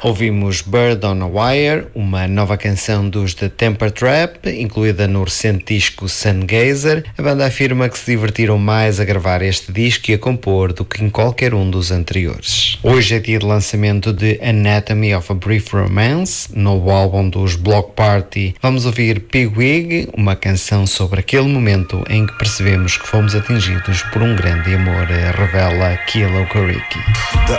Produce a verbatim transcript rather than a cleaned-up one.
Ouvimos Bird on a Wire, uma nova canção dos The Temper Trap, incluída no recente disco Sungazer. A banda afirma que se divertiram mais a gravar este disco e a compor do que em qualquer um dos anteriores. Hoje é dia de lançamento de Anatomy of a Brief Romance, novo álbum dos Block Party. Vamos ouvir Pigwig, uma canção sobre aquele momento em que percebemos que fomos atingidos por um grande amor, revela Kilo Kuriki.